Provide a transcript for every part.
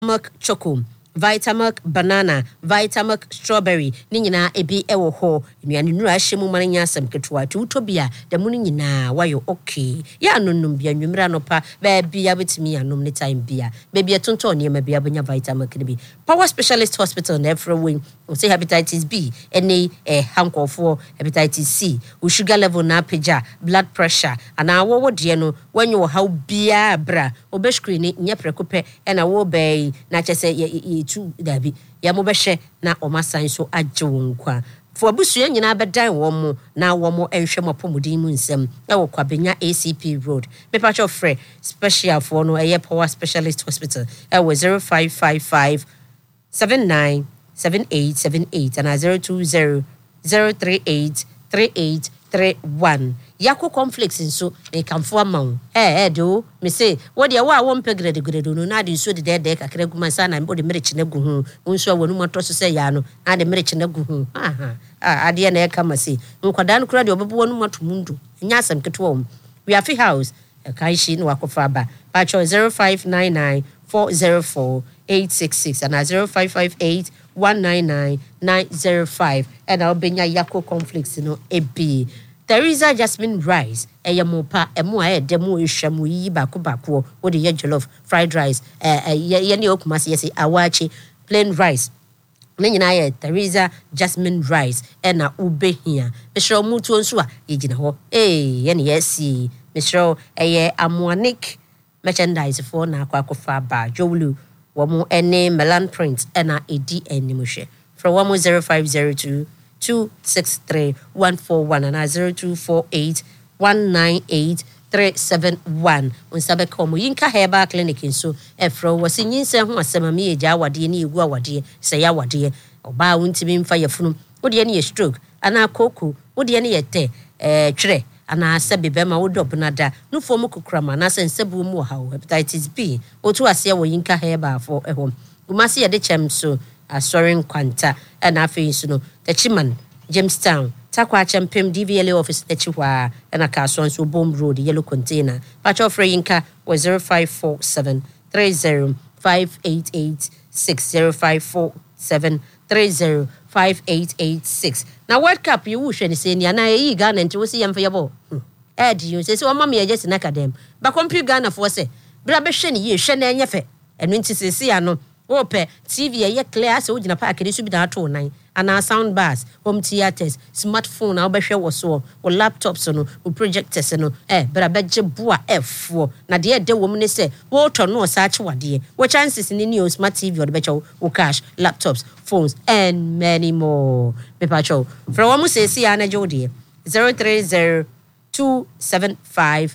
Vitamilk Choco, Vitamilk Banana, Vitamilk Strawberry, Nina ebi ewo ho, nnuane nura ahye mu man nya asem ketwa to utobia da mu nyina wayo okay. Ya nonum bia nwumra no pa ba bia betimi anom ne time bia. Ba bia tonto ne ma bia bonya Vitamilk ne bi. Power Specialist Hospital na everywhere. We say hepatitis B, any hankofo, hepatitis C, with sugar level na peja, blood pressure, and our wo de no when you how bia bra, obe screen nya prekope, and a wo bay na che say ye tu dabi, ya mo behye na o masan so agye won kwa. For abusu nyina bedan wo mo na wo mo enhwe mo pomodin mu nsem e wo kwabenya ACP Road. Me patch of free special for no Power Specialist Hospital. E wo 0555 797878 and 020-038-3831. Yako conflicts in so they can form amount. Do me say what the wa won pegre no na de so de de kakra guma sana and body merich na gu hu unso wonu moto so say ya no na de merich na gu hu ade na e kama say nkwada no kura de obobo wonu moto mundu nya asem keto we have house e kai shi no wakofa ba patch 0599 404 866 and 0558 199-905 and I'll be Yako conflicts ebi. Teresa Jasmine Rice, mopa, mo demo shamu yi bako, what the jollof fried rice, yani okmas yes, awachi, plain rice. Nina Teresa Jasmine Rice and a ube here. Mr. Mutu Swa, Ejina ho, yani yes, Mr. Amuanik merchandise for na kwakofa ba Jolu. Wamu ene Melan Print ena edi enimushe. From 0502 263 141 and 0248 198 371. Unsabe komu yinka heba clinic inso efro wasi nyinse ho asema mi eja awade ni egu awade se ya awade oba wuntimi mfa yefunu wode ne ye stroke ana koku wode ne ye te twere ana sabe bema wodob nada no fo mu kukrama na sensebu mu ha hepatitis B otu ase wo yinka heba fo ehom umase ye de chem so asorin kwanta na afi so no tachiman Jamestown takwa chempem DVLA office tachiwa na kaso so bomb road yellow container patch of yinka was 0547 30 588 60547 30 5886. Now World Cup you wish any say na e Ghana nti wo see yam feyabo. You say so mama me just na academ. Ba computer Ghana for say bra be hwe ne ye hwe na enye fe. Enu nti se ano wo pe TV ye clear so gina park dey so bi na to nan ana sound bars, home theaters, smartphone na wo be hwe wo so, wo laptops no, wo projectors no bra be je boa F4 na de de wo ne say wo to no search wade. Wo chances ni new smart TV or be cho wo cash, laptops, phones and many more. Me pacho from wo say see ana jodi 030 275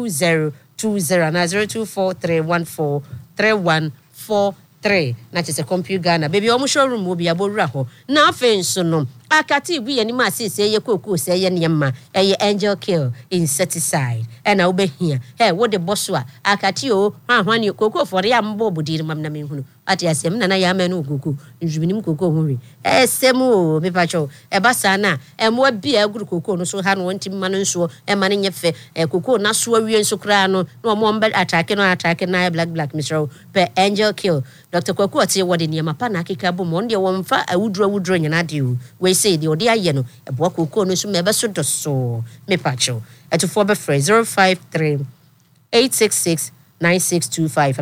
2020 na 024314 3143 na chese computer Ghana baby omo showroom wo bia borura ho na afen so no akati ibu ye ni ma sese ye kokoo se ye nyema ye Angel Kill insecticide na wo behia wo de boso a akati o hwani kokoo for ya mbo bodiri mam na menhunu ati asem na ya menu kokoo njubinim kokoo hunri semu me pacho basa na mo bia aguru kokoo no so ha no ntim ma no nso ma no nyefe kokoo na so awie nso kra no na mo mba attack na black Mr. pe Angel Kill Dr. Kwaku ati wode niema pa na akeka bo mo nde wo mfa awuduro nyana de we say the odi aye no eboa kokoo no so me be so do so me pacho etofo be free 053 866 9625 and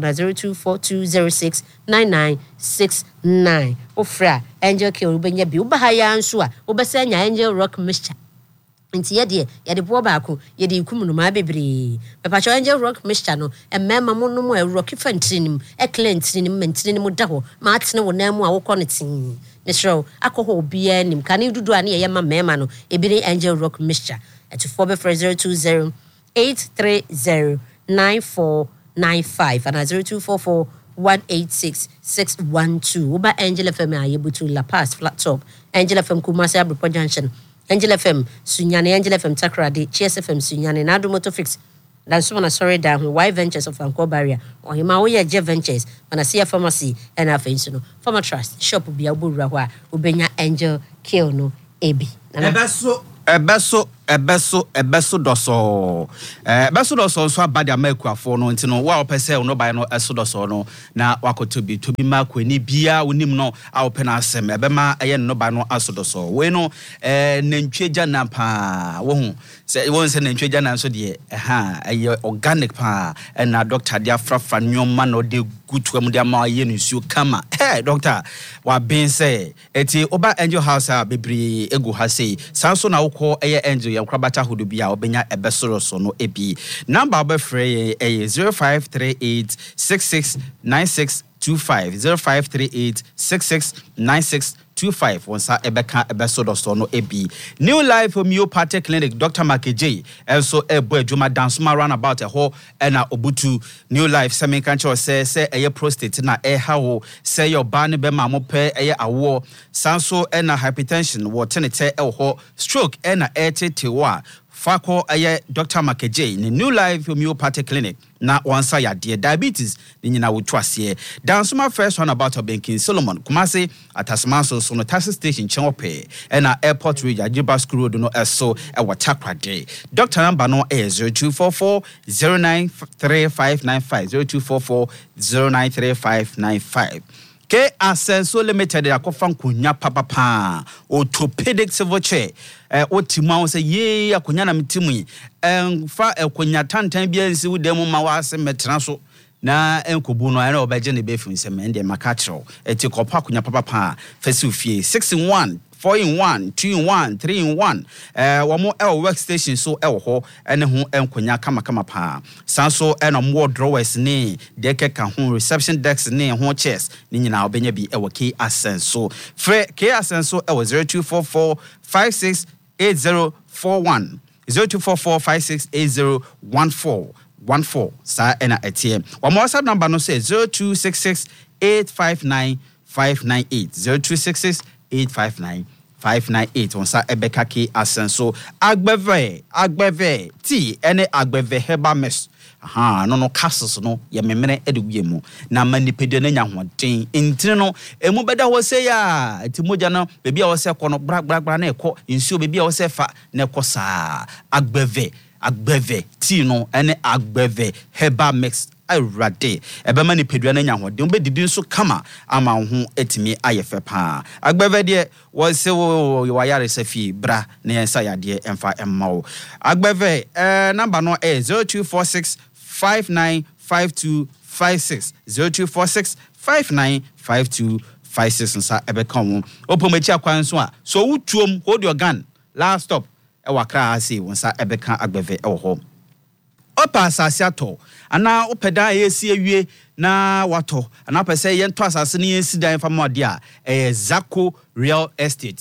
0242069969 ofra Angel Kill ubenya bi ubahaya nso a ubesanya Angel Rock Mixture nti ye de bo baako ye de ikum no ma bebre me pacho Angel Rock Mixture no emema mo no mo rock fantinim cleantinim mantinim da ho ma atene wo na mu a wo kɔ ne tin Mr. Alcohol bia nim kan dudu ane ye ma mema no ebire Angel Rock Mixture to 4020 830 9495 and 0244 186 612 Uba Angel FM ayebutu La Paz flat top Angel FM Kumasi Abripo Junction Angel FM Sunyane Angel FM Takrade Cheers FM Sunyane Nadu Motofix dan so na sorry down Y Ventures of Anko Barrier or hima we J Ventures na see pharmacy and afenso no Pharma Trust shop bia obura ho a ubenya Angel Kill no ebi ebeso ebeso doso so abade amakuafo no ntino wa opese no bai no eso doso no na wakotobi tobi ma kwani bia wonim no a opena asem ebema eye no bai no aso doso we no nantweja na pa wo hu se won se nantweja na so de eye organic pa na doctor dia frafa nyoma no de gutu am de ma ye nsuo kama doctor wa ben say eti oba angel house a bebre egu ha sei sanso na wokọ eye angel ya krabata hodo bia obenya ebesoro so no ebi number be free 0538669625 0538669625 onsa ebeka ebesodo so no ebi New Life Homeopathic Clinic Dr. Makeje also ebo adwuma dansoma run about ho na obutu New Life semi kancho say eye prostate na hawo say your ba ne be ma mo pe eye awo sanso na hypertension wo tenete ho stroke na tetewa Fako aye Dr. Makeje ni New Life Homeopathic Clinic na wansa ya de diabetes ni nyina wotwase dansoma first one about Banking Solomon Kumase atasmanso so no taxi station chenwope na airport road ajiba school road no eso e watakrade Dr. number no 0244 093595 0244 093595 K Asenso Limited akofa nkonya papa orthopedic civil chair otima wo say ye akonya na mtimu fa akonya tantan bia nsi wo dem ma wase metena so na enkobu no ana obaje ne befu nsem ende makatro eti kopa akonya papa fasi ofie 6 in 1 4 in 1 2 in 1 3 in 1 wamo workstation so ho ene ho enkonya kama pa sanso eno mo drawers ni deke ka ho reception desk ni ho chairs ni nyina obenya bi K Asenso K Asenso 0244 568041 0244568014 sa ena ATM wamo WhatsApp number no say 0266859598 0266859598 onsa ebeka K Asenso agbeve ti ene agbeve heba mes no castles no ye memene edugye mu na manipede na nya hoden intire no emu beda ho se ya etimoja no bebi a wo se kɔ no bra na ekɔ nsuo bebi a wo se fa na ekɔ saa agbeve ti no ene agbeve heba mix Rade ebema ni pedua na nya hoden be didi nso kama ama ho etimi ayefe pa agbeve de wo se wo yare safi bra na yensa yade emfa emma agbeve number no 0246 595256 0246 595256 nsa ebeka wo opomachi akwan so a so wutuom hold your gun last stop e wakra ase wonsa ebeka agbeve e wo ho opa asase ato ana opeda yesi awie na wato ana pese yento asase ne yesi dan fama de a Zako Real Estate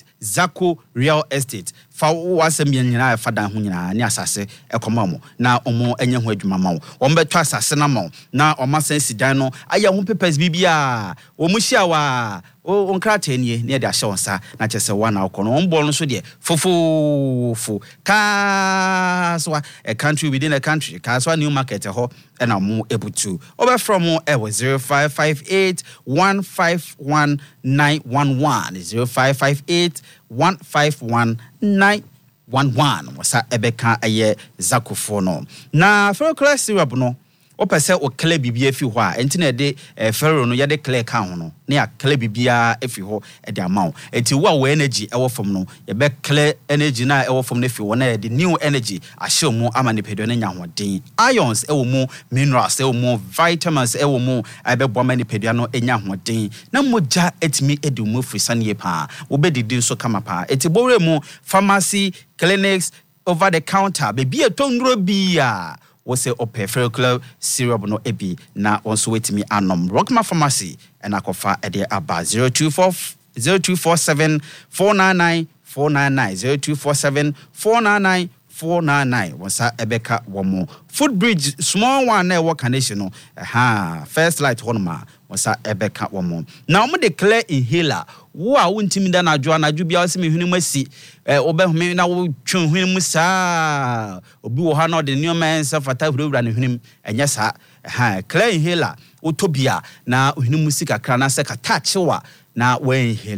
fa wasem nyina fa dan ho nyina ne asase ekoma mo na omo enye ho adwuma ma wo ombeto asase na ma na omasan sidan no aya ho papers bibia omuhia wa onkrata nie ne de ahye wonsa na chese wana okono ombo no so de fofofo ka so a country within a country ka so new market ho na mo ebutu obe from 0558 151 911 0558 151 911 wasa ebeka aye zakofo no na ferroclear syrup no opese o clear bibia fi ho a enti na de ferro no ye de clear ka ho no na ya clear bibia efi ho e de amount enti wo energy ewo fom no ye be clear energy na ewo fom no fi wo na de new energy ahye mu ama ne pedo na nya hoden ions ewo mu minerals ewo mu vitamins ewo mu abebo ama ne pedo no enya hoden na moja etimi edu mu frisanie pa wo be didi so kama pa enti bowre mu pharmacy clinics over the counter be etondro bia we say ferroclear syrup no ebi na onso wetimi anom Rockma Pharmacy and akofa ede aba 0247 499 499 0247 499 wonsa ebeka womo Footbridge small one na work condition no first light honoma wonsa ebeka womo na omo declare inhaler wo a wontimi da na adwo anadwo bia wo se mehunu masi obehome na wo twon hunu mu saa obi wo ha na de nneoma ensa fata hurura ne hunu enye saa clear inhaler utobia na hunu mu sika kra na se kata chewa na we inhale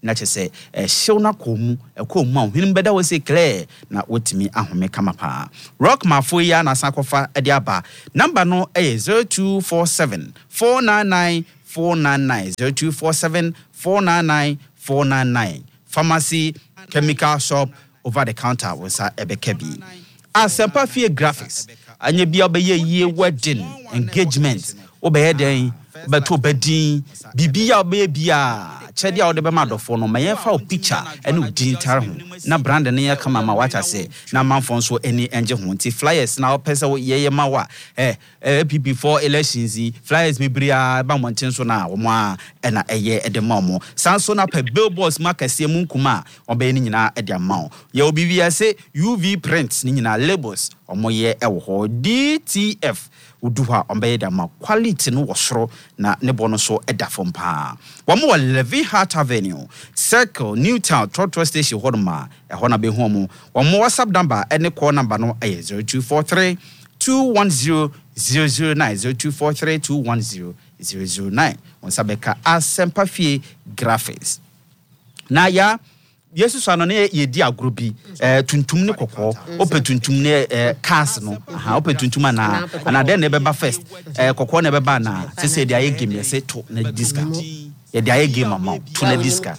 na che se hyew na komu ekomu a hwene beda we se clear na wotimi ahome kama pa rock mafo ya na sakofa de aba number no 0247 499 499 0247 499 499 pharmacy chemical shop over the counter was Ebekebi. Asempa Fie graphics. Anya bia obeye ye wedding engagement. Obeye den beto bedin bibia obeye bia chede a odebe madofo no maye fa o picture ene odin tar ho na brand ne ya kama ma wacha se na manfo so eni enje ho nti flyers na opese ye ma wa PP4 elections flyers mebria ba monten so na wo a ena eye edema mo sanso na pe billboards makase mu nkuma obeye ni nyina ede ama ye obibia se UV prints ni nyina labels omoye ewo ho DTF uduha ombeye da ma quality no wosoro na ne bono so eda fom pa wamo wa Levy Heart Avenue Circle Newtown Trotro Station hodoma ehona be homu wamo WhatsApp number ene call number no 0243 210 009 0243 210 009 onsabeka Asempa Fie graphics na ya Yesu sano ne yedi agro bi tuntum ne kokko ope tuntum ne cars no ope tuntum na den ne beba first kokko ne beba na se dia ye game se to na diska ye dia ye game amount to na diska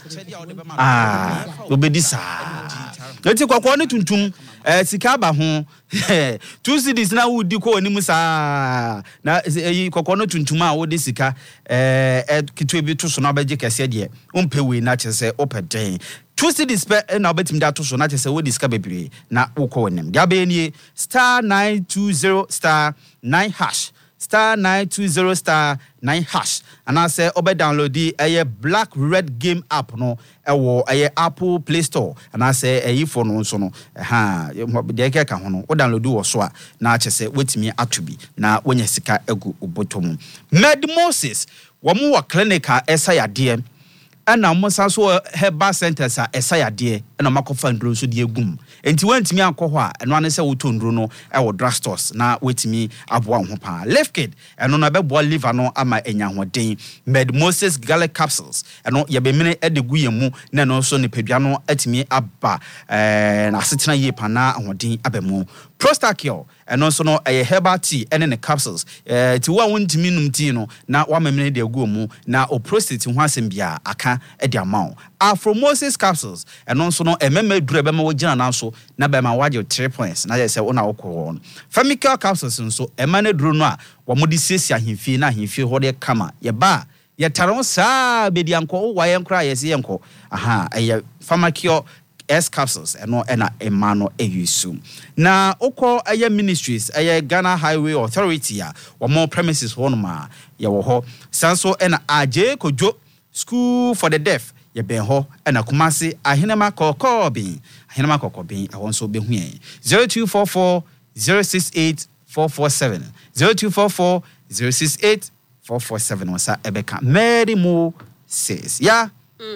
obedisa eti kokko ne tuntum sika ba ho 2 cedis na wudi ko oni musa na kokko no tuntum a wodi sika kitwe bi to so na beje kese de ompe we na chese ope den 2 cedis pe na obetim da to so na chese wodi sika bebre na wokọ wonem dia be ni star 920 star 9 hash star 920 star 9 hash and I say obe download the black red game app no ewo Apple Play Store and I say phone no so no de ke ka ho no o download wo so a na chese wetimi atobi na wonya sika egu obotom Med Moses wo mo wa clinic a esayade ana mo sanso herbal centers a esayade na makofa ndro so de egum enti wantimi akọ a eno ane se wotondro no ewo drugstores na wetimi aboa ho pa left kid eno na bebo liver no ama enya hoden Med Moses garlic capsules eno ye be mene edegu yemu na no so ne padua no atimi aba na asetena ye pa na hoden abamu Prostacure eno so no herbal tea ene ne capsules ti wa wontimi num tea no na wa memene de egu mu na o prostate ho asembia aka ede amount Afro Moses capsules eno so no ememe dure be ma wogina na so na be ma waje 3 points na je se wona wokọ Femical capsules nso emane duro no a wo modi sesi ahemfie na ahemfie ho de kama ye ba ye taron sa be di anko wa ye nkra ye se ye nko Pharmacure S capsules eno ena emano eyusu na okọ ministries Ghana Highway Authority a wo more premises honoma ye wo ho sanso ena aje kojo school for the deaf ye ben ho ena Kumasi ahenema kokobin ehon so be hu 0244 068 447 0244 068 447 wasa ebeka Mary Mo says ya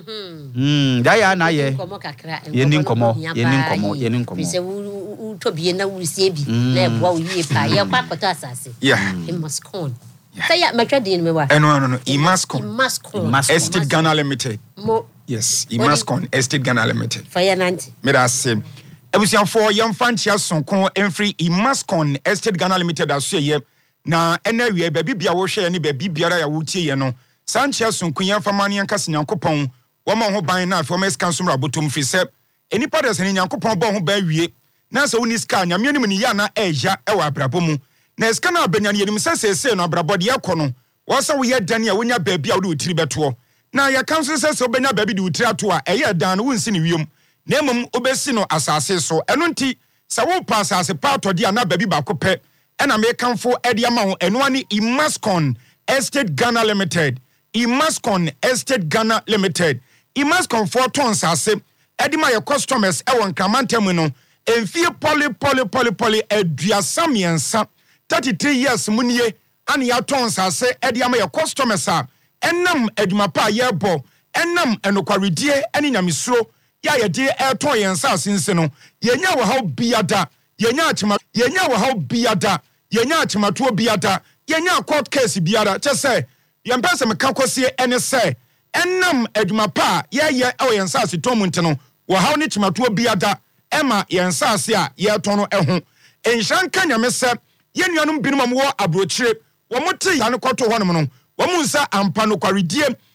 daya na ye yenin komo se u tobie na wusie bi na eboa wie pa ye kwa kwoto asase Imascon say ya matwa din me wa no Imascon Estate Ghana Limited yes Imascon Estate Ghana Limited fire nanti me da same ebusian for yam fantia sonkon emfree Imascon Estate Ghana Limited aso ye na enawie ba bibia wo hwe ne ba bibiara ya wutie ye no Sanchez sunkunya famani ankase nyankopon woma ho ban na afo meskan ra botom fi se enipa de sene nyankopon bo ho ba wie na se woni ska nyame nim ni ya na eja e wa abrabo mu na ska na abanya ne yenim sesese no abrabo de yakono wo se wo ye dan ya wonya baabi a wo de utiri beto na ya kanso sese obenya baabi de utiri ato a eye dan no wonsi ne wiem na emum obesi no asase so eno nti se wo pa asase pa atode a na baabi ba ko pe ena me kanfo ede ama ho eno ani Imascon Estate Ghana Limited Imascon Estate Ghana Limited Imascon for tons ase edima your customers e won kramantam no enfie poly aduasamiensa 33 years munie an ya tons ase edima your customers a enam eduma pa yebo enam enokwaredie eni nyamesuro ya yede e ton yensa asense no yenya wo haw biada yenya wo haw biada yenya achimatuo biada yenya court case biada che say yempese meka kwose ene say enam adwuma pa ye ewo yensase tomu nteno wo haw ne chimatoa biada ema yensase a ye tono eho enhyan ka nyame se ye nuanom binum wo abrochire wo mote ya ne kwoto honom no wo munsa ampa no kwaredie